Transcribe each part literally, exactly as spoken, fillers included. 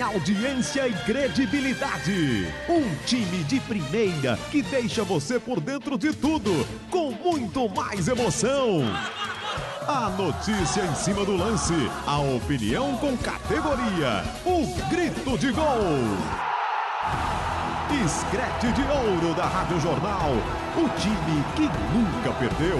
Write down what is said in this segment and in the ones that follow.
audiência e credibilidade. Um time de primeira que deixa você por dentro de tudo, com muito mais emoção. A notícia em cima do lance, a opinião com categoria, o grito de gol. Scratch de ouro da Rádio Jornal, o time que nunca perdeu.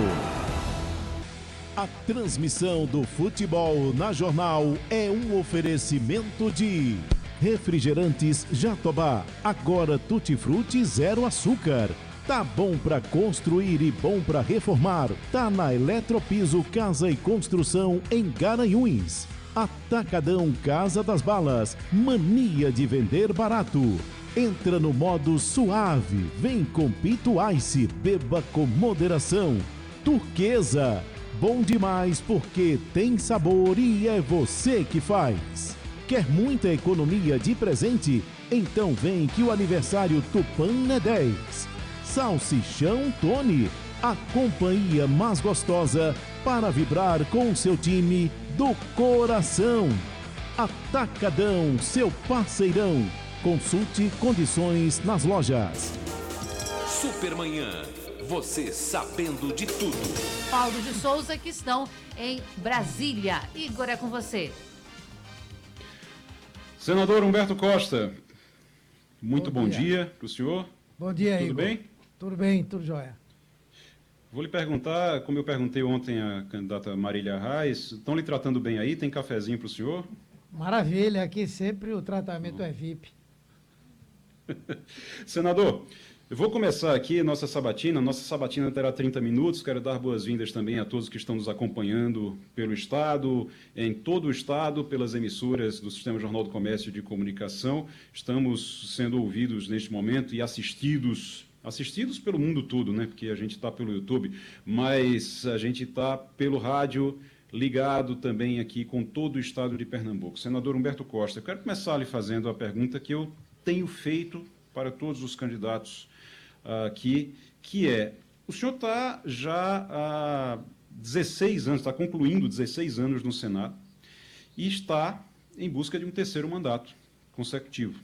A transmissão do futebol na Jornal é um oferecimento de Refrigerantes Jatobá, agora tutti-frutti zero açúcar. Tá bom pra construir e bom pra reformar. Tá na Eletropiso Casa e Construção em Garanhuns. Atacadão Casa das Balas, mania de vender barato. Entra no modo suave, vem com Pito Ice, beba com moderação. Turquesa, bom demais porque tem sabor e é você que faz. Quer muita economia de presente? Então vem que o aniversário Tupã é dez. Salsichão Tony, a companhia mais gostosa para vibrar com o seu time do coração. Atacadão, seu parceirão. Consulte condições nas lojas. Supermanhã, você sabendo de tudo. Paulo de Souza, que estão em Brasília. Igor, é com você. Senador Humberto Costa, muito bom, bom dia, dia para o senhor. Bom dia, Tudo Igor. bem? Tudo bem, tudo jóia. Vou lhe perguntar, como eu perguntei ontem à candidata Marília Reis, estão lhe tratando bem aí? Tem cafezinho para o senhor? Maravilha, aqui sempre o tratamento hum. é V I P. Senador, eu vou começar aqui nossa sabatina. Nossa sabatina terá trinta minutos. Quero dar boas-vindas também a todos que estão nos acompanhando pelo Estado, em todo o Estado, pelas emissoras do Sistema Jornal do Comércio e de Comunicação. Estamos sendo ouvidos neste momento e assistidos, assistidos pelo mundo todo, né? Porque a gente está pelo YouTube, mas a gente está pelo rádio, ligado também aqui com todo o Estado de Pernambuco. Senador Humberto Costa, eu quero começar lhe fazendo a pergunta que eu tenho feito para todos os candidatos uh, aqui, que é, o senhor está já há dezesseis anos, está concluindo dezesseis anos no Senado, e está em busca de um terceiro mandato consecutivo.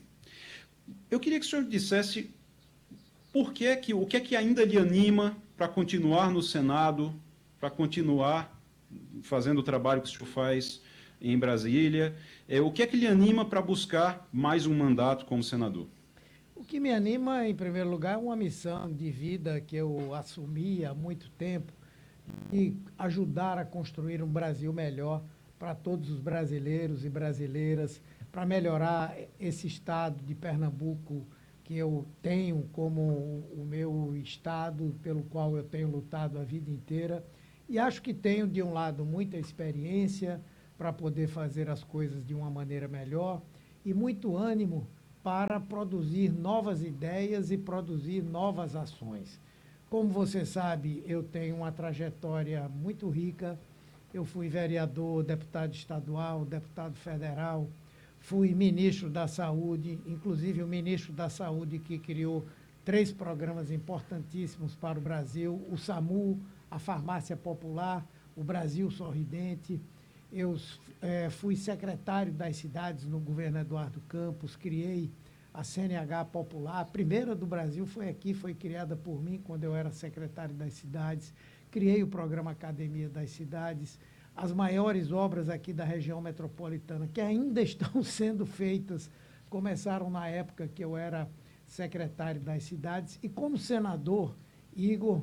Eu queria que o senhor dissesse por que é que, o que é que ainda lhe anima para continuar no Senado, para continuar fazendo o trabalho que o senhor faz em Brasília, é, o que é que lhe anima para buscar mais um mandato como senador? O que me anima, em primeiro lugar, é uma missão de vida que eu assumi há muito tempo e ajudar a construir um Brasil melhor para todos os brasileiros e brasileiras, para melhorar esse estado de Pernambuco que eu tenho como o meu estado, pelo qual eu tenho lutado a vida inteira. E acho que tenho, de um lado, muita experiência para poder fazer as coisas de uma maneira melhor e muito ânimo para produzir novas ideias e produzir novas ações. Como você sabe, eu tenho uma trajetória muito rica. Eu fui vereador, deputado estadual, deputado federal, fui ministro da Saúde, inclusive o ministro da Saúde que criou três programas importantíssimos para o Brasil, o SAMU, a Farmácia Popular, o Brasil Sorridente. Eu é, fui secretário das cidades no governo Eduardo Campos, criei a C N H Popular, a primeira do Brasil foi aqui, foi criada por mim quando eu era secretário das cidades, criei o programa Academia das Cidades, as maiores obras aqui da região metropolitana, que ainda estão sendo feitas, começaram na época que eu era secretário das cidades, e como senador, Igor,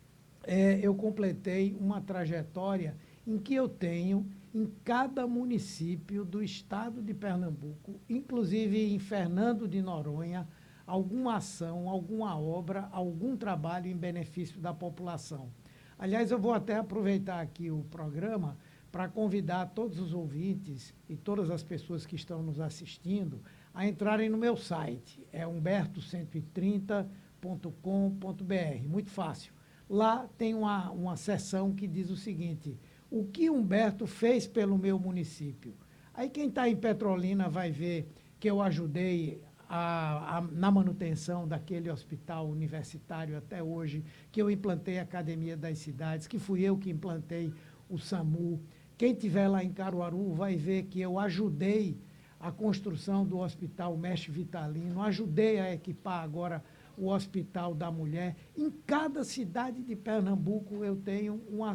é, eu completei uma trajetória em que eu tenho em cada município do estado de Pernambuco, inclusive em Fernando de Noronha, alguma ação, alguma obra, algum trabalho em benefício da população. Aliás, eu vou até aproveitar aqui o programa para convidar todos os ouvintes e todas as pessoas que estão nos assistindo a entrarem no meu site, é humberto cento e trinta ponto com ponto br, muito fácil. Lá tem uma, uma seção que diz o seguinte: o que Humberto fez pelo meu município. Aí quem está em Petrolina vai ver que eu ajudei a, a, na manutenção daquele hospital universitário até hoje, que eu implantei a Academia das Cidades, que fui eu que implantei o SAMU. Quem estiver lá em Caruaru vai ver que eu ajudei a construção do Hospital Mestre Vitalino, ajudei a equipar agora o Hospital da Mulher. Em cada cidade de Pernambuco eu tenho uma